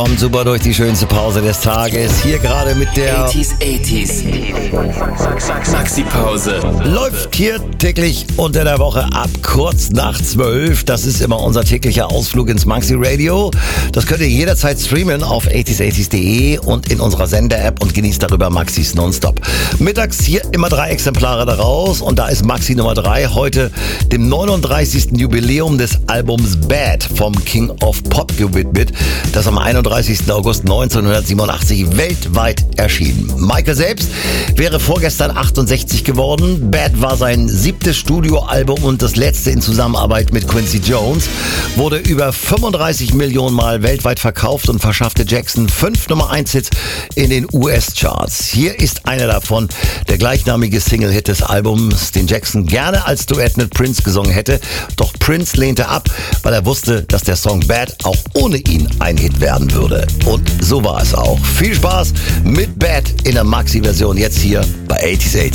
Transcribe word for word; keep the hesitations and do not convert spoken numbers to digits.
kommt super durch die schönste Pause des Tages. Hier gerade mit der achtziger, achtziger. Maxi-Pause. Läuft hier täglich unter der Woche ab kurz nach zwölf. Das ist immer unser täglicher Ausflug ins Maxi Radio. Das könnt ihr jederzeit streamen auf achtziger achtziger punkt de und in unserer Sender-App und genießt darüber Maxis Nonstop. Mittags hier immer drei Exemplare daraus und da ist Maxi Nummer drei heute dem neununddreißigsten Jubiläum des Albums Bad vom King of Pop gewidmet, das am einunddreißigsten August neunzehnhundertsiebenundachtzig weltweit erschien. Michael selbst wäre vorgestern achtundsechzig geworden. Bad war sein siebtes Studioalbum und das letzte in Zusammenarbeit mit Quincy Jones, wurde über fünfunddreißig Millionen Mal weltweit verkauft und verschaffte Jackson fünf Nummer eins Hits in den U S-Charts. Hier ist einer davon, der gleichnamige Single-Hit des Albums, den Jackson gerne als Duett mit Prince gesungen hätte. Doch Prince lehnte ab, weil er wusste, dass der Song Bad auch ohne ihn ein Hit werden würde. Und so war es auch. Viel Spaß mit Bad in der Maxi-Version jetzt hier bei achtziger.